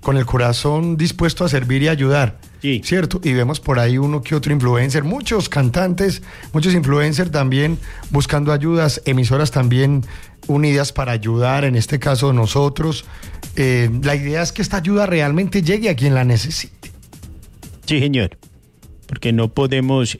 con el corazón dispuesto a servir y ayudar. Sí. ¿Cierto? Y vemos por ahí uno que otro influencer, muchos cantantes, muchos influencers también buscando ayudas, emisoras también unidas para ayudar, en este caso nosotros. La idea es que esta ayuda realmente llegue a quien la necesite. Sí, señor, porque no podemos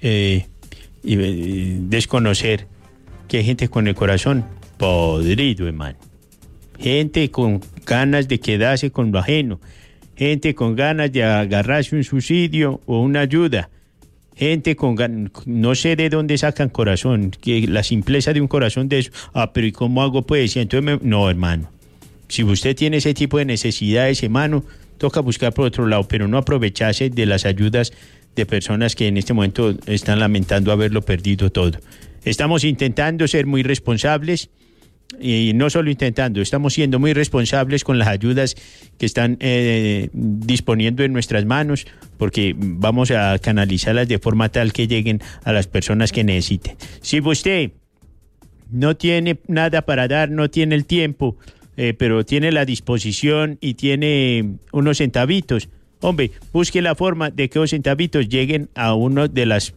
desconocer que hay gente con el corazón podrido, hermano. Gente con ganas de quedarse con lo ajeno. Gente con ganas de agarrarse un subsidio o una ayuda. Gente con ganas, no sé de dónde sacan corazón, que la simpleza de un corazón de eso. Pero ¿y cómo hago pues? Entonces no, hermano. Si usted tiene ese tipo de necesidades, hermano, toca buscar por otro lado, pero no aprovecharse de las ayudas de personas que en este momento están lamentando haberlo perdido todo. Estamos intentando ser muy responsables. Y no solo intentando, estamos siendo muy responsables con las ayudas que están disponiendo en nuestras manos, porque vamos a canalizarlas de forma tal que lleguen a las personas que necesiten. Si usted no tiene nada para dar, no tiene el tiempo, pero tiene la disposición y tiene unos centavitos, hombre, busque la forma de que los centavitos lleguen a uno de los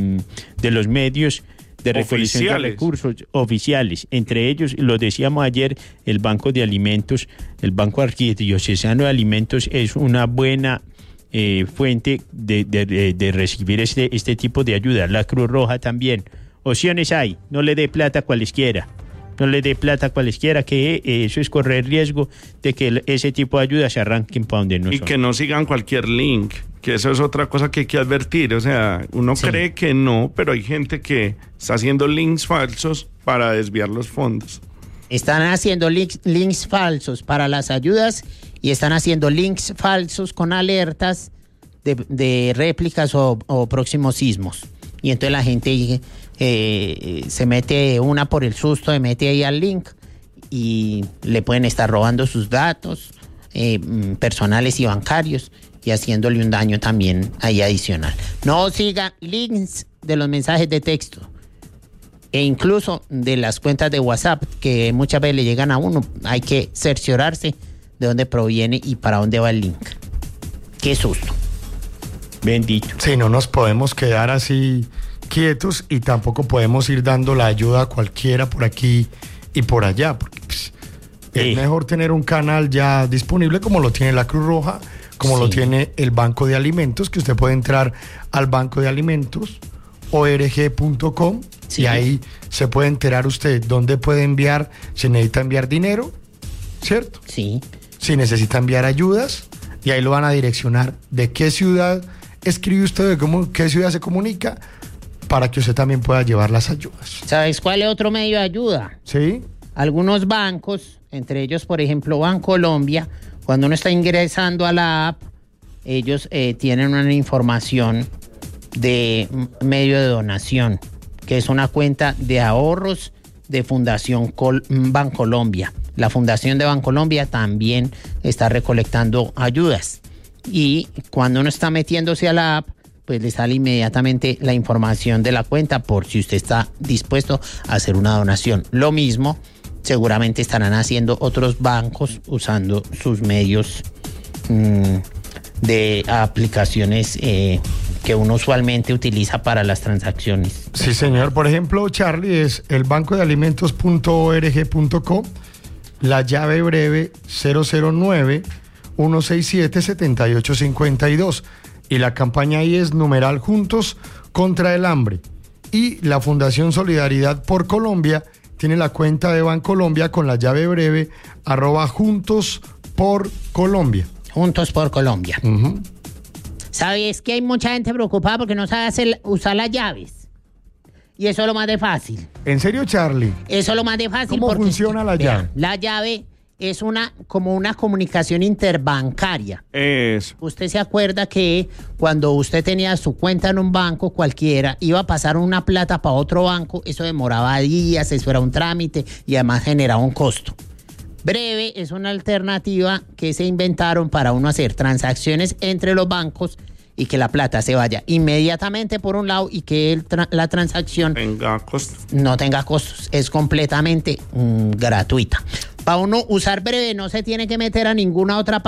medios de recolección de recursos oficiales, entre ellos, lo decíamos ayer, el Banco de Alimentos, el Banco Arquidiocesano de Alimentos es una buena fuente de recibir este tipo de ayuda. La Cruz Roja también. Opciones hay, no le dé plata a cualesquiera. No le dé plata a cualesquiera, que eso es correr riesgo de que ese tipo de ayudas se arranquen para donde no son. Y que no sigan cualquier link, que eso es otra cosa que hay que advertir. O sea, uno cree que no, pero hay gente que está haciendo links falsos para desviar los fondos. Están haciendo links falsos para las ayudas y están haciendo links falsos con alertas de réplicas o próximos sismos. Y entonces la gente se mete una por el susto, se mete ahí al link y le pueden estar robando sus datos personales y bancarios y haciéndole un daño también ahí adicional. No siga links de los mensajes de texto e incluso de las cuentas de WhatsApp que muchas veces le llegan a uno. Hay que cerciorarse de dónde proviene y para dónde va el link. Qué susto. Bendito. Sí, no nos podemos quedar así quietos y tampoco podemos ir dando la ayuda a cualquiera por aquí y por allá, porque es mejor tener un canal ya disponible como lo tiene la Cruz Roja, como lo tiene el Banco de Alimentos, que usted puede entrar al Banco de Alimentos, org.com, y ahí se puede enterar usted dónde puede enviar, si necesita enviar dinero, ¿cierto? Sí. Si necesita enviar ayudas, y ahí lo van a direccionar de qué ciudad escribe usted, de qué ciudad se comunica, para que usted también pueda llevar las ayudas. ¿Sabes cuál es otro medio de ayuda? Sí. Algunos bancos, entre ellos, por ejemplo, Bancolombia, cuando uno está ingresando a la app, ellos tienen una información de medio de donación, que es una cuenta de ahorros de Fundación Bancolombia. La Fundación de Bancolombia también está recolectando ayudas. Y cuando uno está metiéndose a la app, pues le sale inmediatamente la información de la cuenta por si usted está dispuesto a hacer una donación. Lo mismo seguramente estarán haciendo otros bancos usando sus medios de aplicaciones que uno usualmente utiliza para las transacciones. Sí, señor. Por ejemplo, Charlie, es el banco de alimentos.org.co, la llave breve 009-167-7852. Y la campaña ahí es numeral Juntos contra el Hambre. Y la Fundación Solidaridad por Colombia tiene la cuenta de Bancolombia con la llave breve @Juntos por Colombia. Juntos por Colombia. Uh-huh. ¿Sabes que hay mucha gente preocupada porque no sabe usar las llaves? Y eso es lo más de fácil. ¿En serio, Charlie? Eso es lo más de fácil. ¿Cómo funciona la llave? La llave es como una comunicación interbancaria. Eso. Usted se acuerda que cuando usted tenía su cuenta en un banco cualquiera, iba a pasar una plata para otro banco, eso demoraba días, eso era un trámite y además generaba un costo. Breve es una alternativa que se inventaron para uno hacer transacciones entre los bancos y que la plata se vaya inmediatamente por un lado y que la transacción no tenga costos. Es completamente gratuita. Para uno usar Breve no se tiene que meter a ninguna otra